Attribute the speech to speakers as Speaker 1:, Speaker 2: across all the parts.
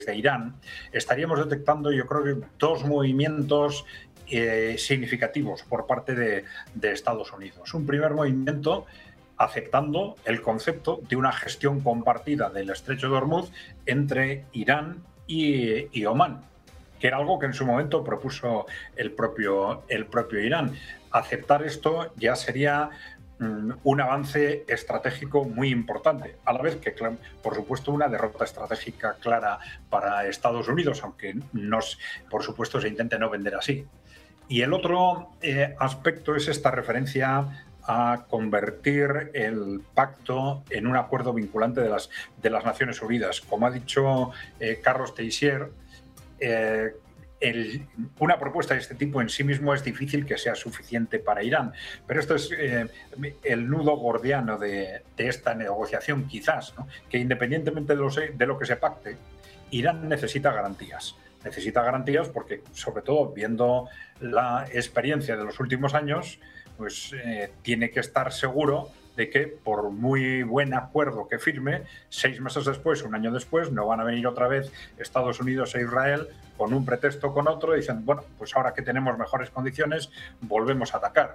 Speaker 1: desde Irán, estaríamos detectando, yo creo que dos movimientos significativos por parte de Estados Unidos. Un primer movimiento aceptando el concepto de una gestión compartida del estrecho de Hormuz entre Irán y Omán, que era algo que en su momento propuso el propio Irán. Aceptar esto ya sería un avance estratégico muy importante, a la vez que, por supuesto, una derrota estratégica clara para Estados Unidos, aunque por supuesto se intente no vender así. Y el otro aspecto es esta referencia a convertir el pacto en un acuerdo vinculante de las Naciones Unidas. Como ha dicho Carlos Teixier, una propuesta de este tipo en sí mismo es difícil que sea suficiente para Irán, pero esto es el nudo gordiano de esta negociación, quizás, ¿no? Que independientemente de lo que se pacte, Irán necesita garantías. Necesita garantías porque, sobre todo, viendo la experiencia de los últimos años, pues tiene que estar seguro de que, por muy buen acuerdo que firme, 6 meses después, un año después, no van a venir otra vez Estados Unidos e Israel con un pretexto o con otro, y dicen, bueno, pues ahora que tenemos mejores condiciones, volvemos a atacar.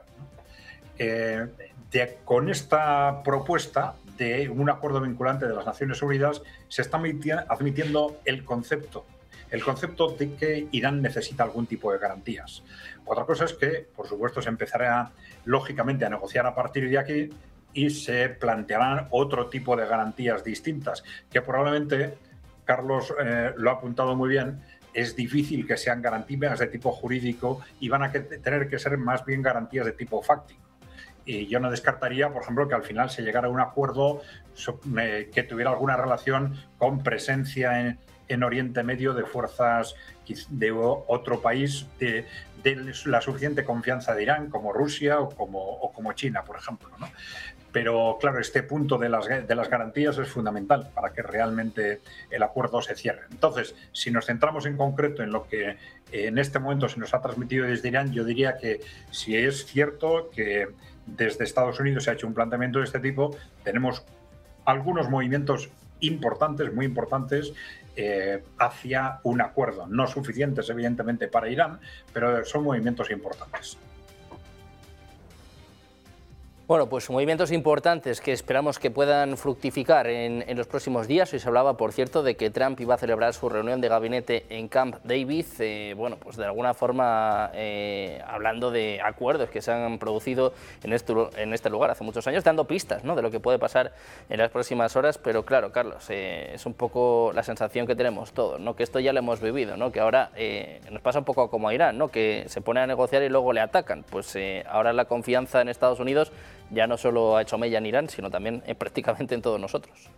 Speaker 1: Con esta propuesta de un acuerdo vinculante de las Naciones Unidas se está admitiendo el concepto de que Irán necesita algún tipo de garantías. Otra cosa es que, por supuesto, se empezará lógicamente a negociar a partir de aquí y se plantearán otro tipo de garantías distintas, que probablemente, Carlos lo ha apuntado muy bien, es difícil que sean garantías de tipo jurídico y van a tener que ser más bien garantías de tipo fáctico. Y yo no descartaría, por ejemplo, que al final se llegara a un acuerdo que tuviera alguna relación con presencia en Oriente Medio de fuerzas de otro país de la suficiente confianza de Irán, como Rusia o como China, por ejemplo, ¿no? Pero claro, este punto de las garantías es fundamental para que realmente el acuerdo se cierre. Entonces, si nos centramos en concreto en lo que en este momento se nos ha transmitido desde Irán, yo diría que si es cierto que desde Estados Unidos se ha hecho un planteamiento de este tipo, tenemos algunos movimientos importantes, muy importantes, hacia un acuerdo. No suficientes, evidentemente, para Irán, pero son movimientos importantes.
Speaker 2: Bueno, pues movimientos importantes que esperamos que puedan fructificar en los próximos días. Hoy se hablaba, por cierto, de que Trump iba a celebrar su reunión de gabinete en Camp David. Bueno, pues de alguna forma, hablando de acuerdos que se han producido en este lugar hace muchos años, dando pistas, ¿no?, de lo que puede pasar en las próximas horas. Pero claro, Carlos, es un poco la sensación que tenemos todos, ¿no?, que esto ya lo hemos vivido, ¿no?, que ahora nos pasa un poco como a Irán, ¿no?, que se pone a negociar y luego le atacan. Pues ahora la confianza en Estados Unidos ya no solo ha hecho mella en Irán, sino también prácticamente en todos nosotros.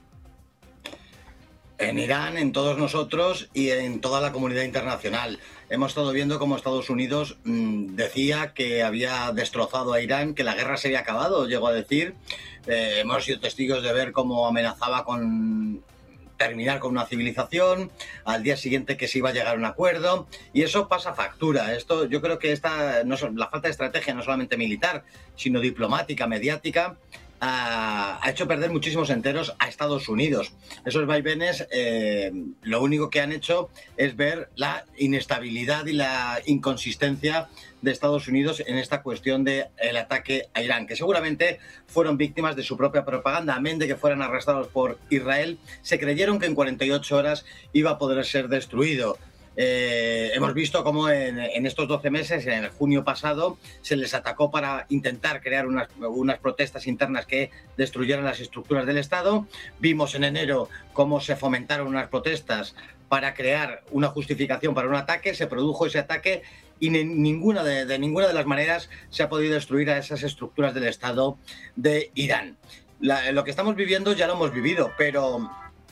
Speaker 3: En Irán, en todos nosotros y en toda la comunidad internacional. Hemos estado viendo cómo Estados Unidos decía que había destrozado a Irán, que la guerra se había acabado, llegó a decir. Hemos sido testigos de ver cómo amenazaba con terminar con una civilización, al día siguiente que se iba a llegar a un acuerdo, y eso pasa factura. Esto, yo creo que la falta de estrategia, no solamente militar, sino diplomática, mediática, ha hecho perder muchísimos enteros a Estados Unidos. Esos vaivenes lo único que han hecho es ver la inestabilidad y la inconsistencia de Estados Unidos en esta cuestión del ataque a Irán, que seguramente fueron víctimas de su propia propaganda, amén de que fueran arrestados por Israel. Se creyeron que en 48 horas iba a poder ser destruido. Hemos visto cómo en estos 12 meses, en el junio pasado, se les atacó para intentar crear unas protestas internas que destruyeran las estructuras del Estado. Vimos en enero cómo se fomentaron unas protestas para crear una justificación para un ataque. Se produjo ese ataque y de ninguna de las maneras se ha podido destruir a esas estructuras del Estado de Irán. Lo que estamos viviendo ya lo hemos vivido, pero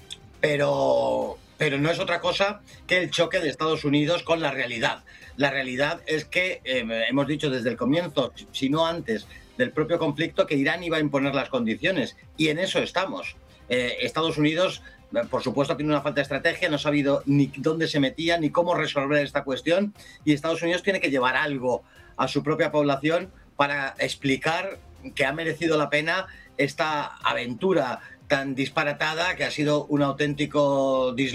Speaker 3: no es otra cosa que el choque de Estados Unidos con la realidad. La realidad es que hemos dicho desde el comienzo, si no antes del propio conflicto, que Irán iba a imponer las condiciones, y en eso estamos. Estados Unidos, por supuesto, tiene una falta de estrategia, no ha sabido ni dónde se metía ni cómo resolver esta cuestión, y Estados Unidos tiene que llevar algo a su propia población para explicar que ha merecido la pena esta aventura tan disparatada, que ha sido un auténtico